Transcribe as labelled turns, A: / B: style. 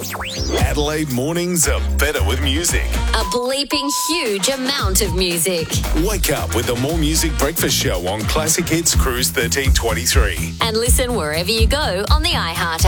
A: Adelaide mornings are better with music.
B: A bleeping huge amount of music.
A: Wake up with the More Music Breakfast Show on Classic Hits Cruise 1323.
B: And listen wherever you go on the iHeart